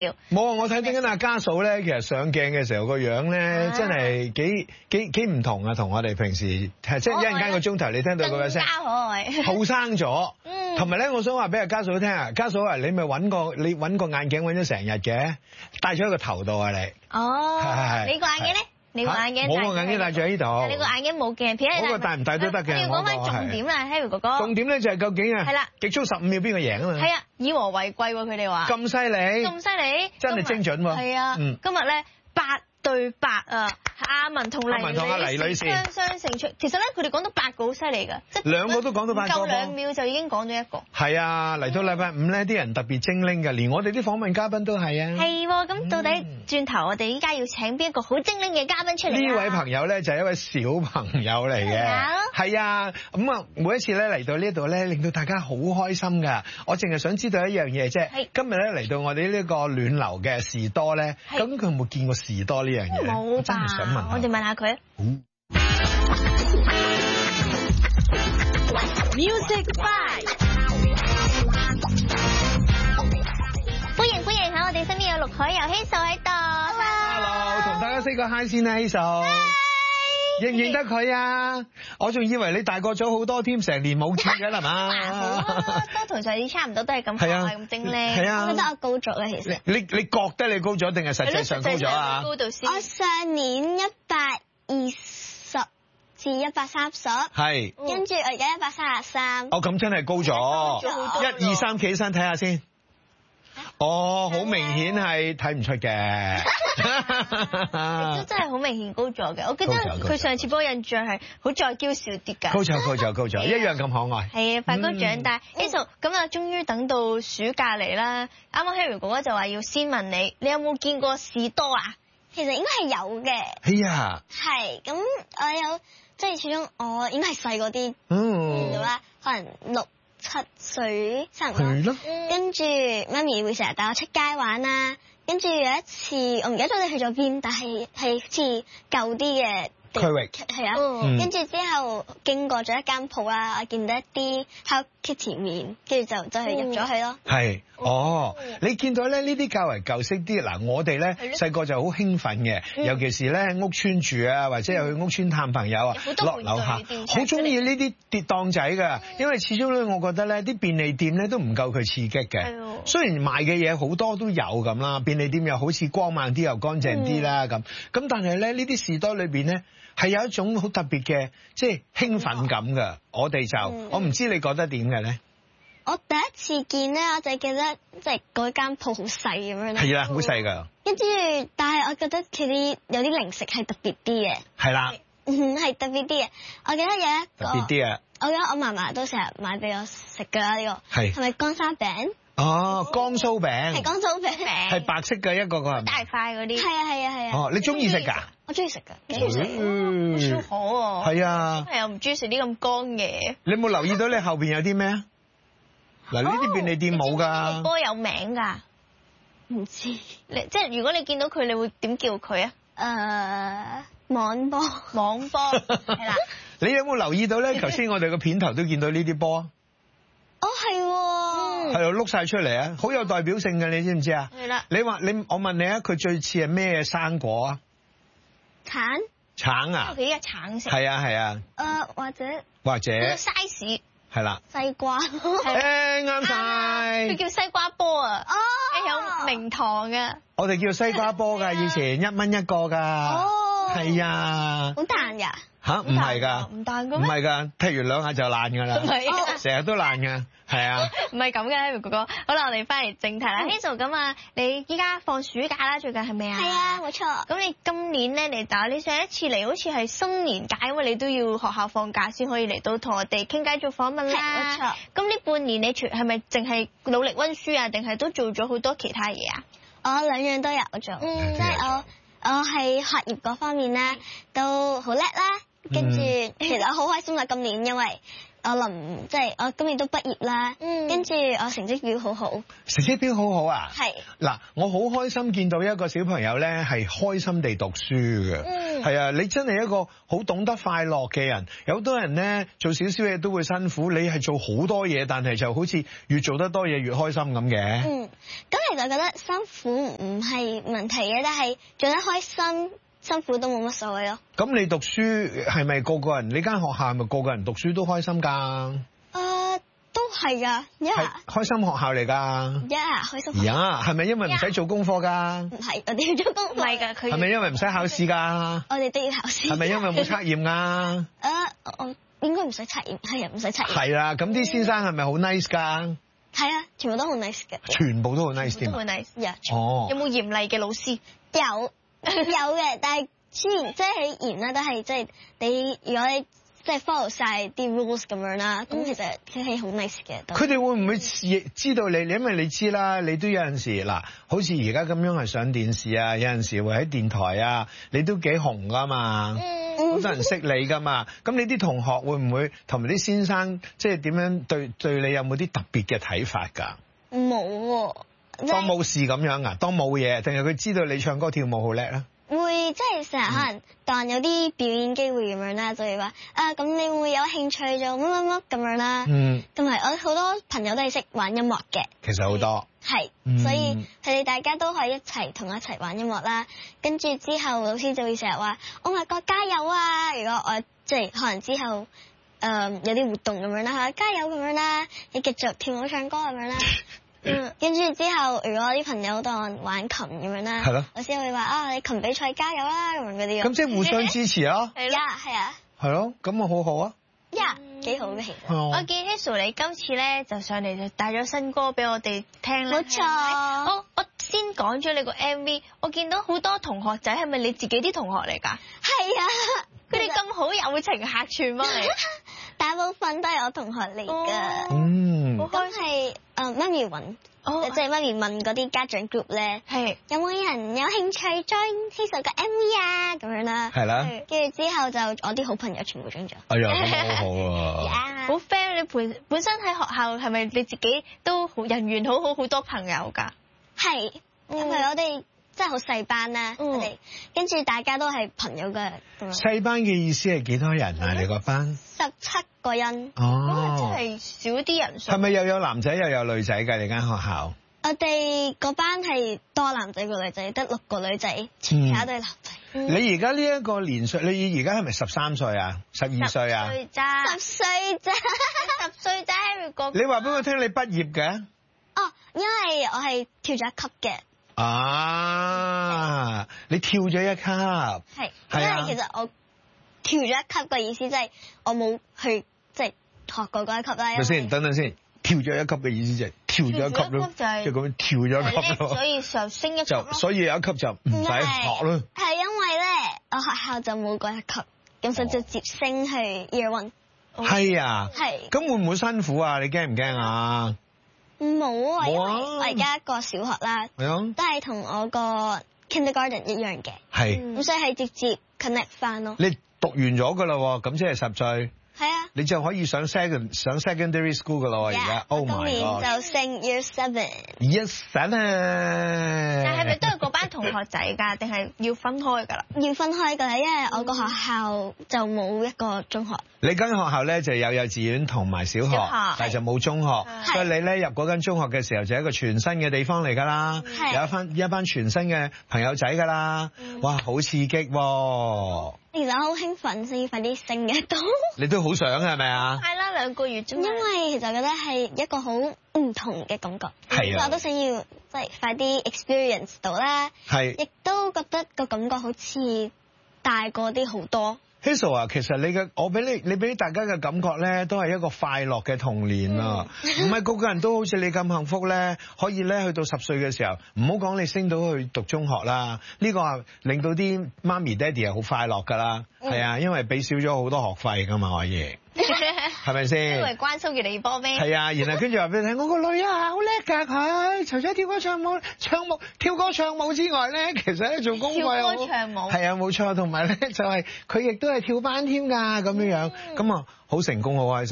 冇啊！我睇緊阿家嫂咧，其實上鏡嘅時候個樣咧，真係幾唔同啊，同我哋平時即係一陣間個鐘頭你聽到佢嘅聲， 更加可愛， 後生咗。同埋咧，我想話俾阿家嫂聽啊，家嫂啊，你咪揾個眼鏡揾咗成日嘅，戴咗喺個頭度啊你。 哦，你個眼鏡咧？你個眼鏡冇個眼鏡戴咗喺呢度。 你個眼鏡冇鏡片， 嗰個戴唔戴都得嘅。 要講翻重點啦，Harry 哥哥。 重點咧就係究竟啊， 係啦， 極速15秒邊個贏啊嘛？ 係啊，以和為貴喎，佢哋話。咁犀利，真係精準喎。 係啊，今日咧8對8啊，阿文同黎女士雙勝出。其實咧，佢哋講到8個好犀利㗎，即係兩個都講到8個。 夠2秒就已經講咗一個。 係啊，嚟到禮拜5咧，啲人特別精靈㗎，連我哋啲訪問嘉賓都係啊。 係喎，咁到底轉頭我哋依家要請邊一個好精靈嘅嘉賓出嚟？ 呢位朋友咧就係一位小朋友嚟嘅。係啊，咁啊每一次咧嚟到呢度咧，令到大家好開心㗎。我淨係想知道一樣嘢啫。今日咧嚟到我哋呢個暖流嘅士多咧，究竟佢有冇見過士多呢樣嘢？ 冇吧？我哋問下佢。Music Five， 歡迎喺我哋身邊有陸海遊希素喺度。 Hello， 同大家 say 個 hi 先啦，希素。認唔認得佢啊？我仲以為你大個咗好多添，成年冇見嘅啦嘛。 都同上次差唔多，都係咁可愛咁精靈。 係啊， 我覺得我高咗啦，其實。 你覺得你高咗定係實際上高咗啊？ 高度先。我上年120至130。 係。 跟住我而家133。 哦，咁真係高咗。1、2、3，企起身睇下先。哦，好明顯係睇唔出嘅。 都真係好明顯高咗嘅。我記得佢上次俾我印象係好再嬌小啲㗎。 高咗，一樣咁可愛。 係啊，快高長大。Hazel，咁啊，終於等到暑假嚟啦。啱啱 Harry 哥哥就話要先問你，你有冇見過士多啊？其實應該係有嘅。 係啊。 係，咁我有，即係始終我應該係細嗰啲見到啦，可能6、7歲差唔多。係咯。跟住媽咪會成日帶我出街玩啦。跟住有一次，我唔記得咗你去咗邊，但係好似舊啲嘅區域。 係啊。跟住之後經過咗一間鋪啦，我見到一啲 Hello Kitty 面，跟住就係入咗去咯。 係。哦，你見到咧呢啲較為舊式啲嗱，我哋咧細個就好興奮嘅，尤其是咧屋村住啊，或者又去屋村探朋友啊，落樓下好中意呢啲跌檔仔㗎，因為始終咧我覺得咧啲便利店咧都唔夠佢刺激嘅。雖然賣嘅嘢好多都有咁啦，便利店又好似光猛啲又乾淨啲啦咁，但係咧呢啲士多裏邊咧係有一種好特別嘅即係興奮感㗎。我哋就我唔知你覺得點嘅咧？ 我第一次見咧，我就記得即係嗰間鋪好細咁樣。 係啦，好細㗎。跟住， 但係我覺得佢啲有啲零食係特別啲嘅。 係啦。 係特別啲嘅。我記得有一個。特別啲啊！我記得我嫲嫲都成日買俾我食㗎呢個。係。係咪乾沙餅？ 哦，江蘇餅。係江蘇餅。 係白色嘅一個個。 大塊嗰啲。係啊。 哦，你中意食㗎？我中意食㗎。中意食。好少可喎。係啊。係又唔中意食啲咁乾嘅。 你有冇留意到你後邊有啲咩啊？嗱，呢啲便利店冇㗎。波有名㗎，唔知。即係如果你見到佢，你會點叫佢啊？網波係啦。你有冇留意到咧？頭先我哋個片頭都見到呢啲波啊。 哦，係喎。係碌晒出嚟啊，好有代表性嘅，你知唔知啊？ 係啦。 我問你啊，佢最似係咩生果啊？橙啊？ 佢依家橙色。係啊。 或者。 個 size。係啦， 西瓜， 啱晒。 佢叫西瓜波啊，有名堂嘅。 我哋叫西瓜波㗎，以前1蚊1個㗎。哦，係啊。 好彈㗎。 吓？唔係㗎。唔彈㗎咩？唔係㗎，踢完2下就爛㗎啦。唔係，成日都爛㗎。係啊。 唔係咁嘅，哥哥。好啦，我哋翻嚟正題啦。Hazel，咁啊，你依家放暑假啦，最近係咪啊？係啊，冇錯。咁你今年咧嚟打，你上一次嚟好似係新年假，因為你都要學校放假先可以嚟到同我哋傾偈做訪問啦。冇錯。咁呢半年你係咪淨係努力溫書啊，定係都做咗好多其他嘢啊？我2樣都有做。即係我係學業嗰方面咧都好叻啦。跟住其實我好開心啦，今年因為即係我今年都畢業啦，跟住我成績表好好。 成績表好好啊！ 係。 嗱，我好開心見到一個小朋友咧係開心地讀書嘅。係啊，你真係一個好懂得快樂嘅人。有好多人咧做少少嘢都會辛苦，你係做好多嘢，但係就好似越做得多嘢越開心咁嘅。 咁其實覺得辛苦唔係問題嘅，但係做得開心，辛苦都冇乜所謂咯。咁你讀書係咪個個人？你間學校係咪個個人讀書都開心㗎？ 都係㗎， 係開心學校嚟㗎。 開心學校。 係咪因為唔使做功課㗎？ 唔係，我哋要做功課。唔係㗎， 係咪因為唔使考試㗎？ 我哋都要考試。 係咪因為冇測驗㗎？ 我應該唔使測驗，係啊，唔使測驗。 係啦，咁啲先生係咪好 nice 㗎？ 係啊，全部都好 nice 嘅。 全部都好 nice 添。 都好 nice。 哦。 有冇嚴厲嘅老師？ 有嘅，但係雖然即係嚴啦，都係即係你如果你即係 follow 晒啲 rules 咁樣啦，咁其實佢係好 nice 嘅。 佢哋會唔會知道你？因為你知啦，你都有陣時嗱，好似而家咁樣係上電視啊，有陣時會喺電台啊，你都幾紅噶嘛，好多人識你噶嘛。咁你啲同學會唔會同埋啲先生即係點樣對你有冇啲特別嘅睇法㗎？ 冇喎， 當冇事咁樣啊？當冇嘢，定係佢知道你唱歌跳舞好叻啊？ 會即係成日可能當有啲表演機會咁樣啦，就會話咁你會唔會有興趣做乜乜乜咁樣啦？同埋我好多朋友都係識玩音樂嘅， 其實好多係，所以佢哋大家都可以同我一齊玩音樂啦。跟住之後老師就會成日話：Oh my God，加油啊！如果我即係可能之後有啲活動咁樣啦，加油咁樣啦，你繼續跳舞唱歌咁樣啦。跟住之後，如果啲朋友當我玩琴咁樣啦，老師會話你琴比賽加油啦咁樣嗰啲。 咁即係互相支持啊！ 係啊。係咯， 咁啊好好啊。 幾好嘅。 我見 Hazel 你今次咧就上嚟就帶咗新歌俾我哋聽啦。 冇錯。 我先講咗你個 MV，我見到好多同學仔，係咪你自己啲同學嚟㗎？ 係啊。 佢哋咁好友情客串幫你。 大部分都係我同學嚟㗎。咁係媽咪揾，即係媽咪問嗰啲家長 group 咧，有冇人有興趣 join Hazel 嘅 MV 啊？咁樣啦。係啦。跟住之後就我啲好朋友全部 join 咗。 哎呀，咁好啊！ 好 friend，你本身喺學校係咪你自己都人緣好好，好多朋友㗎？ 係，因為我哋真係好細班啦，我哋跟住大家都係朋友嘅。 細班嘅意思係幾多人啊？你個班 17個人。 咁真係少啲人數。 係咪又有男仔又有女仔㗎？你間學校？ 我哋個班係多男仔過女仔，得6個女仔，其他都係男仔。 你而家呢一個年歲，你而家係咪13歲啊？12歲啊？ 10歲咋 ？10歲咋？ 你話俾我聽，你畢業嘅？ 因為我係跳咗1級嘅。 你跳咗1級。 係，因為其實我跳咗1級嘅意思即係我冇去即係學過嗰1級啦。 等先，跳咗1級嘅意思就係跳咗1級咯，即係咁樣跳咗1級咯。 所以就升1級。 所以有1級就唔使學咯。 係因為咧，我學校就冇嗰1級，咁就直接升去 Year 1。 係啊。 係。 咁會唔會辛苦啊？你驚唔驚啊？ 冇啊，因為我而家個小學啦，都係同我個 kindergarten 一樣嘅，咁所以係直接 connect 翻咯。 你讀完咗㗎啦喎，咁即係10歲。 係啊。 你就可以上 secondary school 㗎啦喎，而家。Oh my god！ 今年就升 Year 7。 Year 7啊！ 但係咪都係嗰班同學仔㗎？定係要分開㗎啦？ 要分開㗎啦，因為我個學校就冇一個中學。 你間學校咧就有幼稚園同埋小學，但係就冇中學，所以你咧入嗰間中學嘅時候就係一個全新嘅地方嚟㗎啦，有一班全新嘅朋友仔㗎啦，哇，好刺激喎！ 其實我好興奮，先要快啲升嘅到。 你都好想係咪啊？ 係啦，2個月啫。 因為其實覺得係一個好唔同嘅感覺，所以我都想要即係快啲 experience 到啦。係。亦都覺得個感覺好似大個啲好多。 Hazel 啊，其實我俾你俾大家嘅感覺咧，都係一個快樂嘅童年啊！唔係個個人都好似你咁幸福咧，可以咧去到10歲嘅時候，唔好講你升到去讀中學啦，呢個令到啲媽咪爹哋係好快樂㗎啦，係啊，因為俾少咗好多學費㗎嘛，可以。係咪先？ 因為關心住你波咩？ 係啊，然後跟住話俾你聽，我個女啊好叻㗎，佢除咗跳歌唱舞之外咧，其實咧做功課跳歌唱舞。 係啊，冇錯，同埋咧就係佢亦都係跳班添㗎咁樣樣，咁啊好成功，好開心。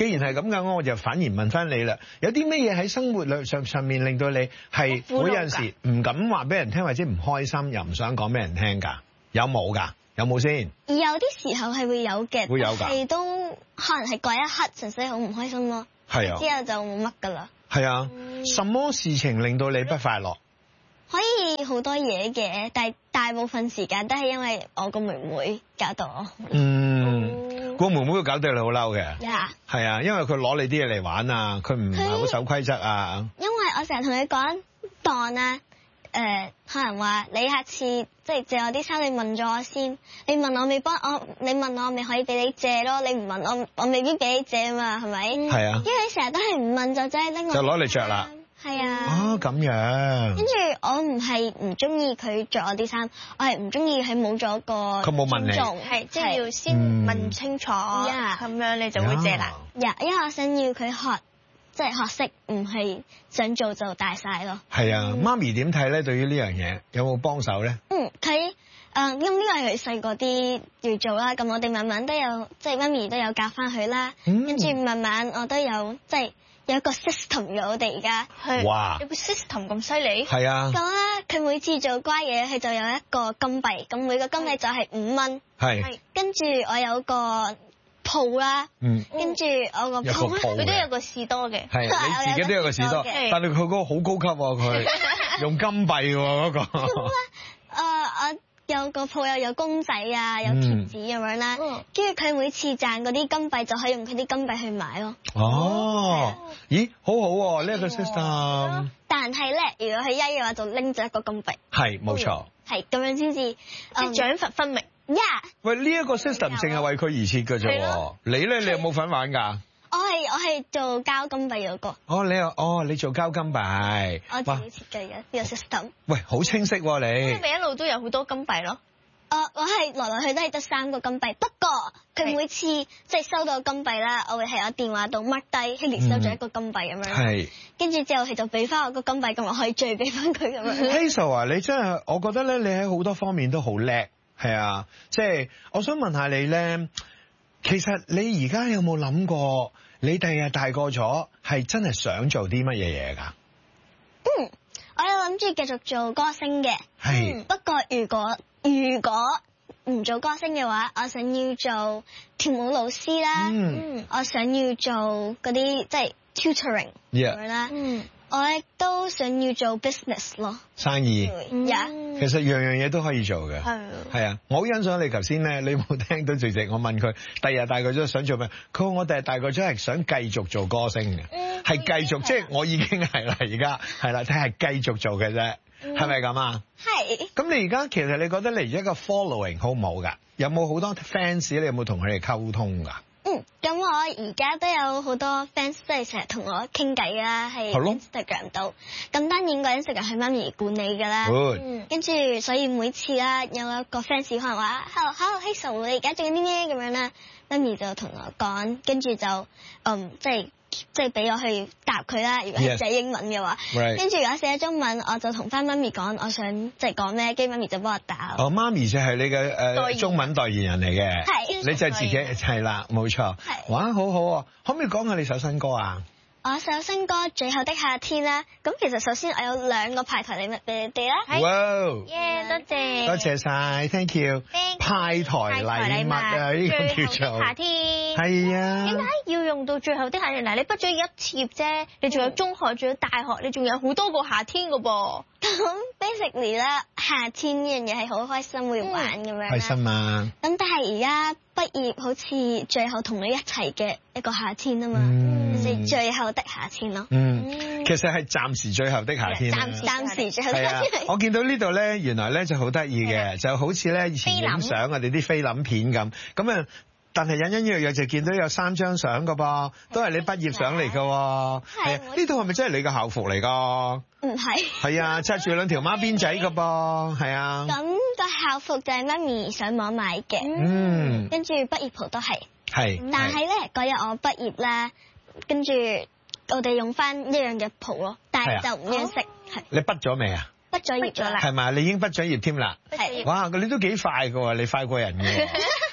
既然係咁嘅，我就反而問翻你啦，有啲咩嘢喺生活上面令到你係會有陣時唔敢話俾人聽，或者唔開心又唔想講俾人聽㗎？有冇㗎？有冇先？ 有啲時候係會有嘅， 會有㗎， 係都可能係嗰一刻純粹好唔開心咯。 係啊， 之後就冇乜㗎啦。 係啊，什麼事情令到你不快樂？ 可以好多嘢嘅，但係大部分時間都係因為我個妹妹搞到我。 個妹妹會搞到你好嬲嘅。係啊，因為佢攞你啲嘢嚟玩啊，佢唔係好守規則啊。 因為我成日同佢講當啊，可能話你下次即係借我啲衫，你問咗我先，你問我未幫我，你問我未可以俾你借咯，你唔問我未必俾你借啊嘛，係咪？係啊。因為你成日都係唔問就真係拎我就攞嚟着啦。係啊。哦，咁樣。跟住我唔係唔中意佢着我啲衫，我係唔中意佢冇咗個佢冇問你，係即係要先問清楚，咁樣你就會借啦。因為我想要佢即係學識，唔係想做就大晒咯。係啊，媽咪點睇咧？對於呢樣嘢有冇幫手咧？佢咁呢個係佢細個啲要做啦。咁我哋慢慢都有，即係媽咪都有教翻佢啦。跟住慢慢我都有即係。有一個 system 嘅，我哋而家哇，有個 system 咁犀利。係啊。咁咧，佢每次做乖嘢，佢就有一個金幣，咁每個金幣就係5蚊。係。跟住我有個鋪啦。跟住我個鋪，佢都有個士多嘅。係。你自己都有個士多，但係佢嗰個好高級喎，佢用金幣喎嗰個。我有個鋪又有公仔啊，有貼紙咁樣啦，跟住佢每次賺嗰啲金幣就可以用佢啲金幣去買咯。哦，咦，好好喎呢個 system。但係咧，如果佢曳嘅話，就拎咗一個金幣。係，冇錯。係咁樣先至，即係獎罰分明。喂，呢一個 system 淨係為佢而設嘅啫。你咧，你有冇份玩㗎？我係做膠金幣嗰個。你做膠金幣。我自己設計嘅呢個 system。喂，好清晰喎你。咪一路都有好多金幣咯。我係來來去都係得3個金幣，不過佢每次即係收到金幣啦，我會喺我電話度 mark 低，Hailey收咗一個金幣咁樣。係。跟住之後佢就俾翻我個金幣，咁我可以再俾翻佢咁樣。Hazel 啊，你真係，我覺得咧，你喺好多方面都好叻，係啊，即係我想問下你咧，其實你而家有冇諗過？你第日大個咗，係真係想做啲乜嘢嘢㗎？我有諗住繼續做歌星嘅。係。不過如果唔做歌星嘅話，我想要做跳舞老師啦。我想要做嗰啲即係 tutoring 咁樣啦。我亦都想要做 business 咯，生意。其實樣樣嘢都可以做嘅。係啊，我好欣賞你頭先咧，你冇聽到直直我問佢，第日大個咗想做咩？佢話我第日大個咗係想繼續做歌星嘅，係繼續，即係我已經係啦，而家係啦，睇係繼續做嘅啫，係咪咁啊？係。咁你而家其實你覺得你而家個 following 好唔好㗎？有冇好多 fans？你有冇同佢哋溝通㗎？咁我而家都有好多 fans，即係成日同我傾偈啦，喺 Instagram 度。咁當然個 Instagram 係媽咪管理㗎啦。跟住所以每次啦，有一個 fans 可能話 Hello Hazel，你而家做緊啲咩咁樣啦，媽咪就同我講，跟住就即係俾我去答佢啦。如果係寫英文嘅話，跟住如果寫中文，我就同翻媽咪講，我想即係講咩，跟住媽咪就幫我答。媽咪就係你嘅中文代言人嚟嘅。係。你就係自己係啦，冇錯。係。哇，好好啊！可唔可以講下你首新歌啊？我首新歌《最後的夏天》啦，咁其實首先我有2個派台禮物俾你哋啦。哇！耶，多謝。多謝晒 ，thank you。派台禮物啊，呢個叫做最後的夏天。係啊。點解要用到最後的夏天？嗱，你畢咗業1次啫，你仲有中學，仲有大學，你仲有好多個夏天㗎噃。咁 basically 啦，夏天呢樣嘢係好開心會玩咁樣。開心啊！咁但係而家畢業好似最後同你一齊嘅一個夏天啊嘛，係最後的夏天咯。其實係暫時最後的夏天。暫時最後的夏天。我見到呢度咧，原來咧就好得意嘅，就好似咧以前影相我哋啲菲林片咁。咁啊，但係隱隱約約就見到有3張相㗎噃，都係你畢業相嚟㗎喎。係啊，呢度係咪真係你嘅校服嚟㗎？唔係。係啊，紮住2條孖辮仔㗎噃，係啊。咁個校服就係媽咪上網買嘅。跟住畢業袍都係。係。但係咧嗰日我畢業啦，跟住我哋用翻一樣嘅袍咯，但係就唔一樣色。係。你畢咗未啊？畢咗業咗啦。係咪？你已經畢咗業添啦。係。哇！你都幾快㗎喎，你快過人嘅。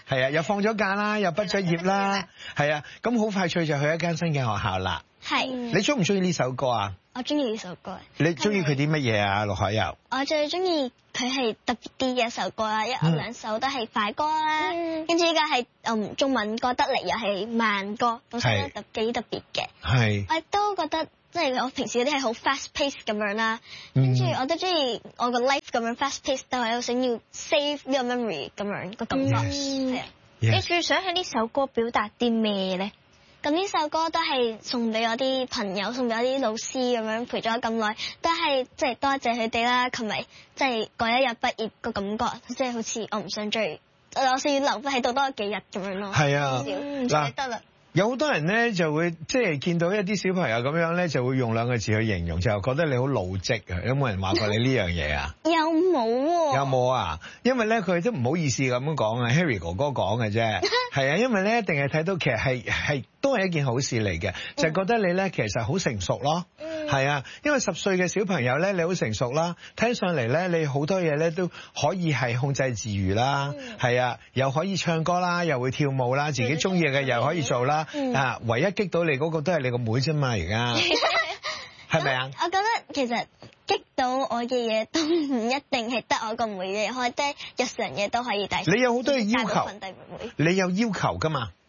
係啊，又放咗假啦，又畢咗業啦，係啊，咁好快脆就去一間新嘅學校啦。 係。 你中唔中意呢首歌啊？ 我中意呢首歌。 你中意佢啲乜嘢啊？陸海佑。 我最中意佢係特別啲嘅一首歌啦，因為我兩首都係快歌啦，跟住依家係中文歌得嚟又係慢歌，咁所以幾特別嘅。係。我亦都覺得即係我平時嗰啲係好 fast pace 咁樣啦，跟住我都中意我個 life 咁樣 fast pace，但係我想要 save 呢個 memory 咁樣個感覺。係啊。 你最想喺呢首歌表達啲咩咧？ 咁呢首歌都係送俾我啲朋友，送俾我啲老師咁樣陪咗咁耐，都係即係多謝佢哋啦，同埋即係嗰一日畢業個感覺，即係好似我唔想追，我想要留喺度多幾日咁樣咯。 係啊， 唔捨得啦。 有好多人咧就會即係見到一啲小朋友咁樣咧，就會用兩個字去形容，就覺得你好老積啊！有冇人話過你呢樣嘢啊？ 有冇喎？ 有冇啊？因為咧佢都唔好意思咁樣講啊 ，Harry 哥哥講嘅啫。係啊，因為咧一定係睇到其實係都係一件好事嚟嘅，就係覺得你咧其實好成熟咯。係啊，因為10歲嘅小朋友咧，你好成熟啦，聽上嚟咧，你好多嘢咧都可以係控制自如啦。係啊，又可以唱歌啦，又會跳舞啦，自己中意嘅又可以做啦。啊，唯一激到你嗰個都係你個妹啫嘛，而家係咪啊？ 我覺得其實激到我嘅嘢都唔一定係得我個妹嘅，可能日常嘢都可以帶。 你有好多嘅要求，你有要求噶嘛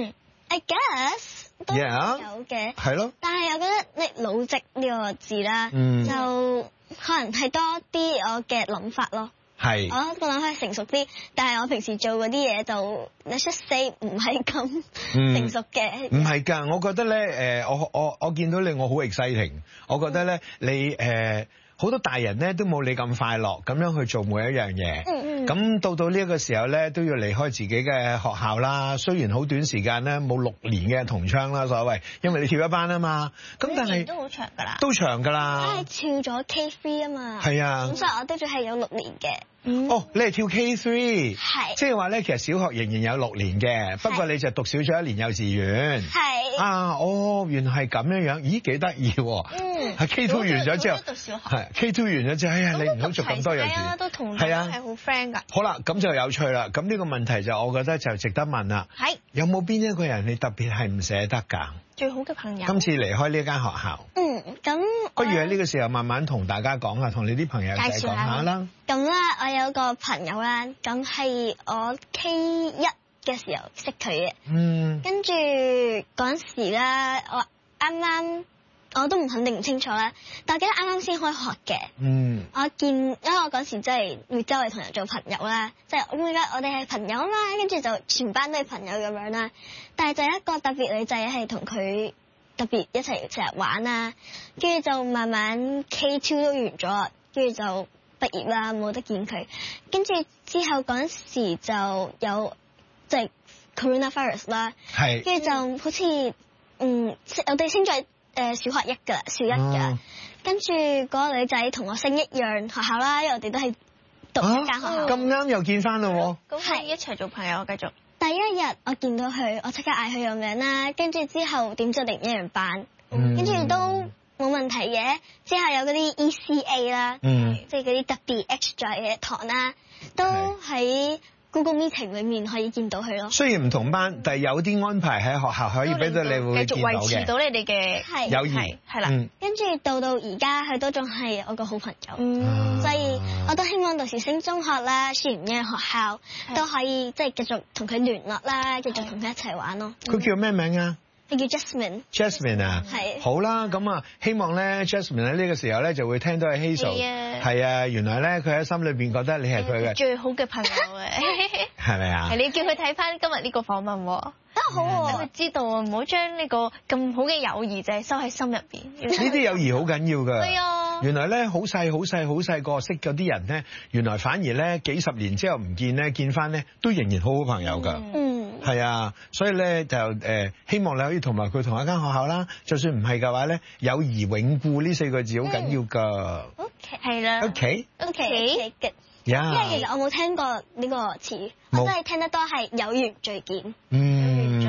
？I guess 都有嘅， 係咯。 但係我覺得你老積呢個字啦，就可能係多啲我嘅諗法咯。係，我個諗法成熟啲，但係我平時做嗰啲嘢就let's just say唔係咁成熟嘅。 唔係㗎，我覺得咧我見到你我好 exciting， 我覺得咧你好多大人咧都冇你咁快樂咁樣去做每一樣嘢。咁到呢一個時候咧都要離開自己嘅學校啦。雖然好短時間咧冇6年嘅同窗啦，所謂，因為你跳一班啊嘛。咁但係都好長㗎啦。 都長㗎啦。 因為跳咗 K3 啊嘛。 係啊。 咁所以我都仲係有6年嘅。 哦，你係跳 K3， 係， 即係話咧，其實小學仍然有6年嘅，不過你就讀少咗1年幼稚園。 係。 啊，原來係咁樣，咦，幾得意喎。係 K2 完咗之後，係 K2 完咗之後，哎呀，你唔好做咁多幼稚園。 都同係啊，係好 friend 㗎。 好啦，咁就有趣啦。咁呢個問題就我覺得就值得問啦。 係。 有冇邊一個人你特別係唔捨得㗎？ 最好嘅朋友。 今次離開呢間學校。 咁不如喺呢個時候慢慢同大家講下，同你啲朋友一齊講下啦。 咁咧，我有個朋友啦，咁係我 K1嘅時候識佢嘅。跟住嗰時咧，我啱啱我都唔肯定唔清楚啦，但係記得啱啱先開學嘅。因為我嗰時真係會周圍同人做朋友啦，即係我哋係朋友啊嘛，跟住就全班都係朋友咁樣啦。但係就有一個特別女仔係同佢特別一齊成日玩啦，跟住就慢慢 K2 都完咗，跟住就畢業啦，冇得見佢。跟住之後嗰時就有即係 coronavirus 啦，跟住就好似我哋升咗小學1㗎，小1㗎。跟住嗰個女仔同我升一樣學校啦，因為我哋都係讀一間學校。 咁啱又見翻咯喎！ 咁係一齊做朋友繼續。 第一日我見到佢，我即刻嗌佢個名啦，跟住之後點咗另一樣班，跟住都冇問題嘅。之後有嗰啲 ECA 啦，即係嗰啲特別 extra 嘅堂啦，都喺Google Meeting 裏面可以見到佢咯。 雖然唔同班，但係有啲安排喺學校可以俾到你會見到嘅， 繼續維持到你哋嘅友誼係啦。 跟住到而家佢都仲係我個好朋友，所以我都希望到時升中學啦，雖然唔一樣學校都可以即係繼續同佢聯絡啦，繼續同佢一齊玩咯。 佢叫咩名啊？ 佢叫 Jasmine。Jasmine 啊，係好啦，咁啊，希望咧 Jasmine 喺呢個時候咧就會聽到係 Hazel，係啊，原來咧佢喺心裏邊覺得你係佢嘅最好嘅朋友嘅， 係咪啊？ 係你叫佢睇翻今日呢個訪問喎。 好喎， 佢知道啊，唔好將呢個咁好嘅友誼就係收喺心入邊。 呢啲友誼好緊要㗎。 係啊。 原來咧好細個識嗰啲人咧，原來反而咧幾十年之後唔見咧，見翻咧都仍然好好朋友㗎。係啊，所以咧就希望你可以同埋佢同一間學校啦。就算唔係嘅話咧，友誼永固呢4個字好緊要㗎。 OK， 係啦。 OK，因為其實我冇聽過呢個詞，我真係聽得多係有緣聚見。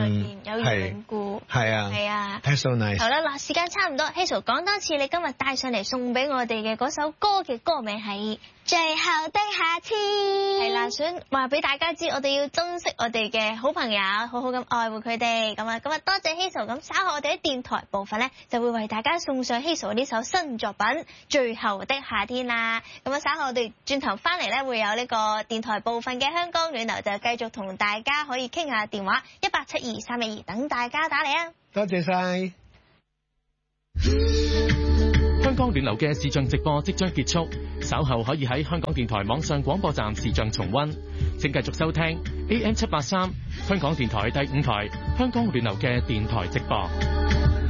邊有緣故。係啊。 That's so nice。 好啦，嗱，時間差唔多，Hazel 講多次你今日帶上嚟送俾我哋嘅嗰首歌嘅歌名係最後的夏天。 係啦，想話俾大家知，我哋要珍惜我哋嘅好朋友，好好咁愛護佢哋。咁啊，多謝 Hazel。咁稍後我哋喺電台部分咧，就會為大家送上 Hazel 呢首新作品《最後的夏天》啦。咁啊，稍後我哋轉頭翻嚟咧，會有呢個電台部分嘅香港暖流，就繼續同大家可以傾下電話1872312，等大家打嚟啊！ 多謝晒。 香港暖流嘅視像直播即將結束，稍後可以喺香港電台網上廣播站視像重溫。請繼續收聽 AM783 香港電台第5台香港暖流嘅電台直播。